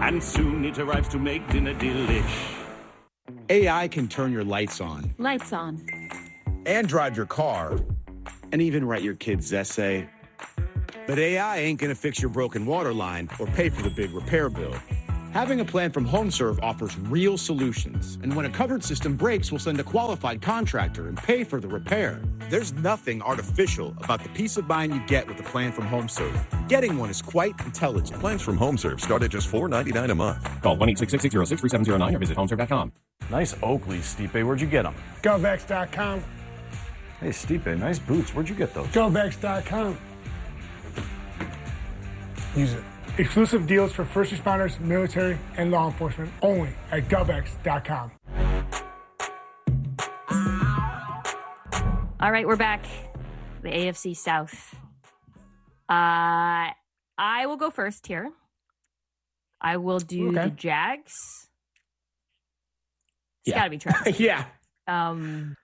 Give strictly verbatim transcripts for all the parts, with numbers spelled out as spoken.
and soon it arrives to make dinner delish. A I can turn your lights on. Lights on. And drive your car. And even write your kid's essay. But A I ain't gonna fix your broken water line or pay for the big repair bill. Having a plan from HomeServe offers real solutions. And when a covered system breaks, we'll send a qualified contractor and pay for the repair. There's nothing artificial about the peace of mind you get with a plan from HomeServe. Getting one is quite intelligent. Plans from HomeServe start at just four ninety-nine a month. Call one eight six six, six zero six, three seven zero nine or visit homeserve dot com. Nice Oakleys, Stipe. Where'd you get them? Govex dot com. Hey, Stipe, nice boots. Where'd you get those? Govex dot com. Use it. Exclusive deals for first responders, military, and law enforcement only at Govex dot com. All right, we're back. The A F C South. Uh, I will go first here. I will do Okay. the Jags. It's Yeah. got to be Travis. yeah. Um,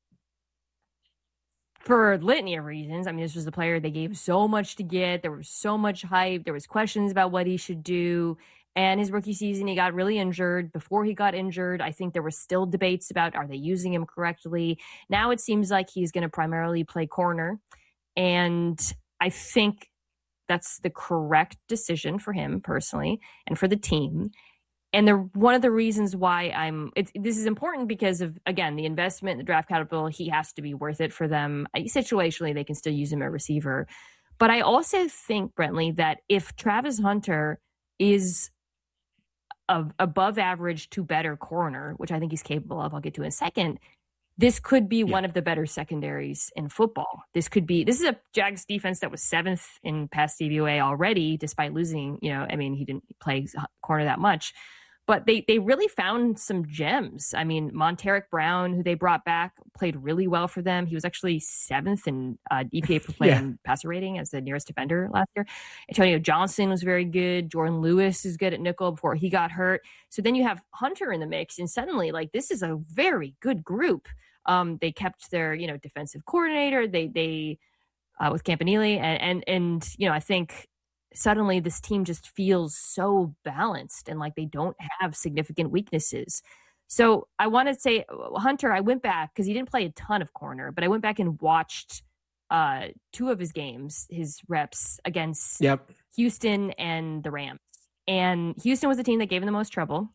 for a litany of reasons. I mean, this was the player they gave so much to get. There was so much hype. There was questions about what he should do. And his rookie season, he got really injured. Before he got injured, I think there were still debates about, are they using him correctly? Now it seems like he's going to primarily play corner. And I think that's the correct decision for him personally and for the team. And the one of the reasons why I'm it's, this is important because of, again, the investment, the draft capital, he has to be worth it for them. Situationally, they can still use him at receiver. But I also think, Brentley, that if Travis Hunter is a, above average to better corner, which I think he's capable of, I'll get to in a second, this could be yeah. one of the better secondaries in football. This could be, this is a Jags defense that was seventh in pass D V O A already, despite losing, you know, I mean, he didn't play corner that much. But they they really found some gems. I mean, Monteric Brown, who they brought back, played really well for them. He was actually seventh in uh, E P A per play yeah. and passer rating as the nearest defender last year. Antonio Johnson was very good. Jordan Lewis is good at nickel before he got hurt. So then you have Hunter in the mix, and suddenly, like, this is a very good group. Um, they kept their, you know, defensive coordinator. They they uh, with Campanile, and and and you know, I think. Suddenly this team just feels so balanced and like they don't have significant weaknesses. So I want to say Hunter, I went back because he didn't play a ton of corner, but I went back and watched uh, two of his games, his reps against yep. Houston and the Rams. And Houston was the team that gave him the most trouble.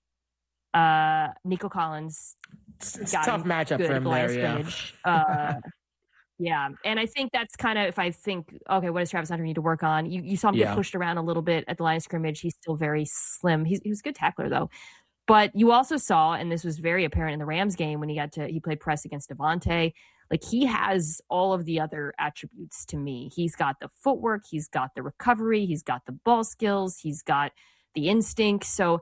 Uh, Nico Collins. It's a tough matchup for him there, yeah. Uh, Yeah, and I think that's kind of, if I think, okay, what does Travis Hunter need to work on? You you saw him yeah. get pushed around a little bit at the line of scrimmage. He's still very slim. He's, he was a good tackler, though. But you also saw, and this was very apparent in the Rams game when he got to, he played press against Devontae. Like, he has all of the other attributes to me. He's got the footwork. He's got the recovery. He's got the ball skills. He's got the instinct. So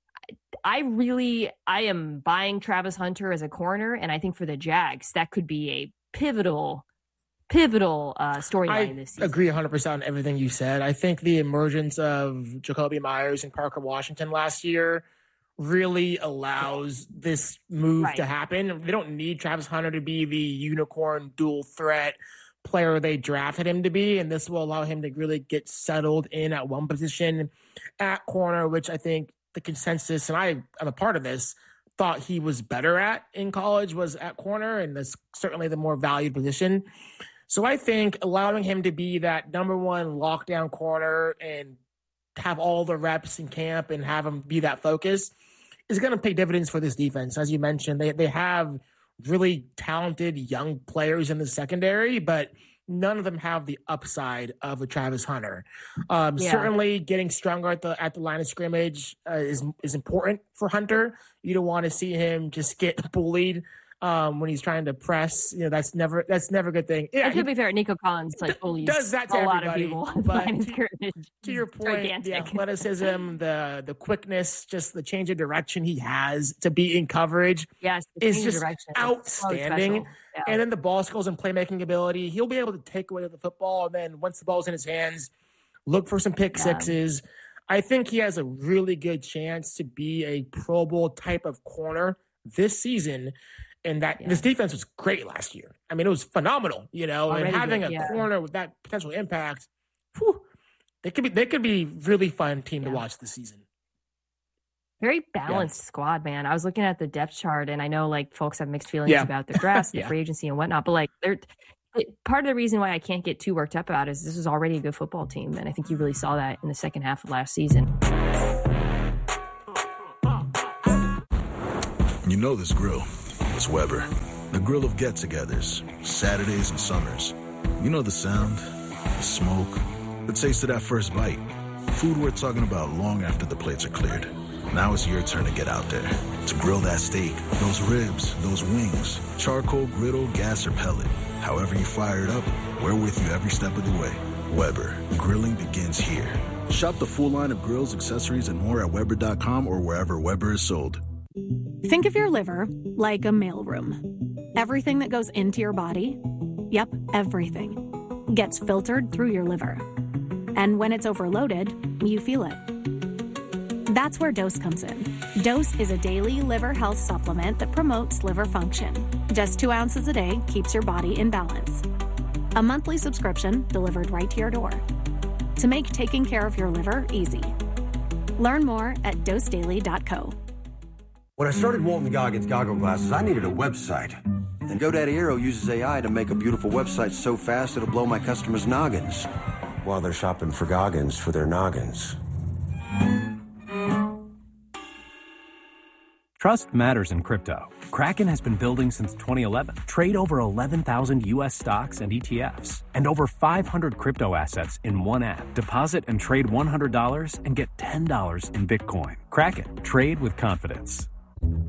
I really, I am buying Travis Hunter as a corner. And I think for the Jags, that could be a pivotal, pivotal uh, storyline this season. I agree one hundred percent on everything you said. I think the emergence of Jacoby Myers and Parker Washington last year really allows this move right. to happen. They don't need Travis Hunter to be the unicorn dual threat player they drafted him to be, and this will allow him to really get settled in at one position at corner, which I think the consensus, and I am a part of this, thought he was better at in college was at corner, and that's certainly the more valued position. So I think allowing him to be that number one lockdown corner and have all the reps in camp and have him be that focus is going to pay dividends for this defense. As you mentioned, they they have really talented young players in the secondary, but none of them have the upside of a Travis Hunter. Um, yeah. Certainly getting stronger at the at the line of scrimmage uh, is is important for Hunter. You don't want to see him just get bullied um, when he's trying to press. You know, that's never that's never a good thing. Yeah, and to be fair, Nico Collins like bullies does that to a lot everybody, of people. But to, to your point, gigantic. the athleticism, the the quickness, just the change of direction he has to be in coverage yes, is just outstanding. So yeah. And then the ball skills and playmaking ability, he'll be able to take away the football, and then once the ball's in his hands, look for some pick yeah. sixes. I think he has a really good chance to be a Pro Bowl type of corner this season. And that yeah. this defense was great last year. I mean, it was phenomenal, you know, Already and having good, a yeah. corner with that potential impact, whew, they could be they could be really fun team yeah. to watch this season. Very balanced yeah. squad, man. I was looking at the depth chart, and I know like folks have mixed feelings yeah. about the draft, the yeah. free agency, and whatnot. But like, they're part of the reason why I can't get too worked up about it is this is already a good football team, and I think you really saw that in the second half of last season. You know this grill. It's Weber. The grill of get-togethers, Saturdays and summers. You know the sound, the smoke, the taste of that first bite. Food we're talking about long after the plates are cleared. Now it's your turn to get out there, to grill that steak, those ribs, those wings, charcoal, griddle, gas, or pellet. However you fire it up, we're with you every step of the way. Weber, grilling begins here. Shop the full line of grills, accessories, and more at Weber dot com or wherever Weber is sold. Think of your liver like a mailroom. Everything that goes into your body, yep, everything, gets filtered through your liver. And when it's overloaded, you feel it. That's where Dose comes in. Dose is a daily liver health supplement that promotes liver function. Just two ounces a day keeps your body in balance. A monthly subscription delivered right to your door. To make taking care of your liver easy. Learn more at dose daily dot co. When I started Walton Goggins Goggle Glasses, I needed a website. And GoDaddy Aero uses A I to make a beautiful website so fast it'll blow my customers' noggins while they're shopping for Goggins for their noggins. Trust matters in crypto. Kraken has been building since twenty eleven. Trade over eleven thousand U S stocks and E T Fs and over five hundred crypto assets in one app. Deposit and trade one hundred dollars and get ten dollars in Bitcoin. Kraken. Trade with confidence.